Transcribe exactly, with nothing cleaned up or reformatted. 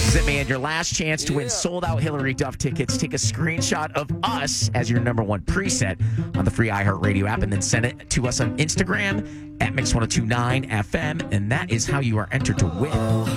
Zip Man, your last chance to win sold-out Hillary Duff tickets. Take a screenshot of us as your number one preset on the free iHeartRadio app and then send it to us on Instagram at Mix ten twenty-nine F M, and that is how you are entered to win.